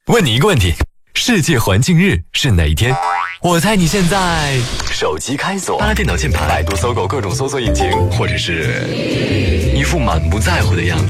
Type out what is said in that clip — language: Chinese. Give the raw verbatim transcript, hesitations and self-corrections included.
问你一个问题，世界环境日是哪一天？我猜你现在手机开锁，拉电脑键盘，百度、搜狗各种搜索引擎，或者是一副满不在乎的样子。